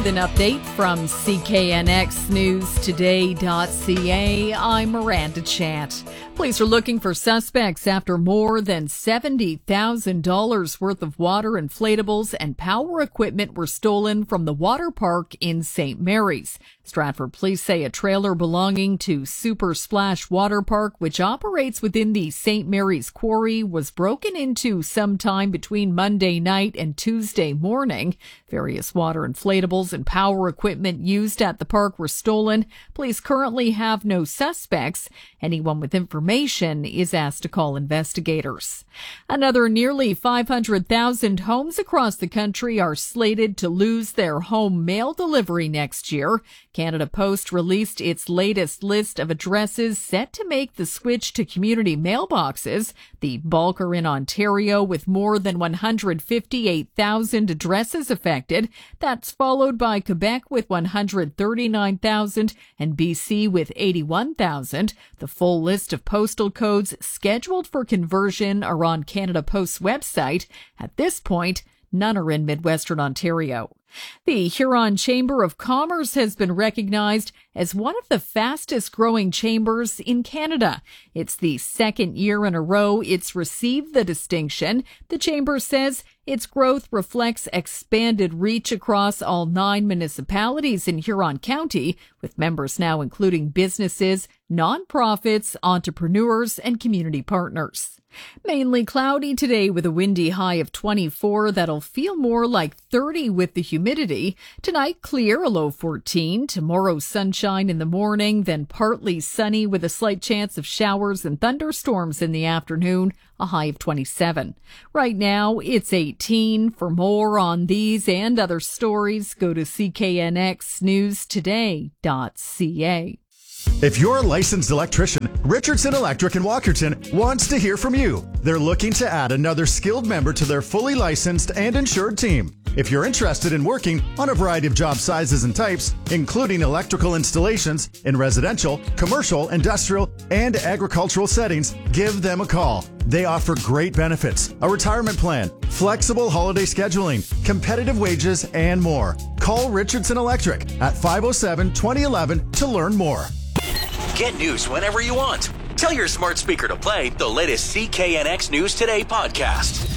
with an update from CKNXNewsToday.ca. I'm Miranda Chant. Police are looking for suspects after more than $70,000 worth of water inflatables and power equipment were stolen from the water park in St. Mary's. Stratford police say a trailer belonging to Super Splash Water Park, which operates within the St. Mary's Quarry, was broken into sometime between Monday night and Tuesday morning. Various water inflatables and power equipment used at the park were stolen. Police currently have no suspects. Anyone with information is asked to call investigators. Another nearly 500,000 homes across the country are slated to lose their home mail delivery next year. Canada Post released its latest list of addresses set to make the switch to community mailboxes. The bulk are in Ontario, with more than 158,000 addresses affected. That's followed by Quebec with 139,000 and BC with 81,000. The full list of postal codes scheduled for conversion are on Canada Post's website. At this point, none are in Midwestern Ontario. The Huron Chamber of Commerce has been recognized as one of the fastest growing chambers in Canada. It's the second year in a row it's received the distinction. The chamber says its growth reflects expanded reach across all 9 municipalities in Huron County, with members now including businesses, nonprofits, entrepreneurs, and community partners. Mainly cloudy today with a windy high of 24 that'll feel more like 30 with the humidity. Tonight, clear, a low 14. Tomorrow, sunshine in the morning, then partly sunny with a slight chance of showers and thunderstorms in the afternoon, a high of 27. Right now, it's 18. For more on these and other stories, go to CKNXNewsToday.ca. If you're a licensed electrician, Richardson Electric in Walkerton wants to hear from you. They're looking to add another skilled member to their fully licensed and insured team. If you're interested in working on a variety of job sizes and types, including electrical installations in residential, commercial, industrial, and agricultural settings, give them a call. They offer great benefits, a retirement plan, flexible holiday scheduling, competitive wages, and more. Call Richardson Electric at 507-2011 to learn more. Get news whenever you want. Tell your smart speaker to play the latest CKNX News Today podcast.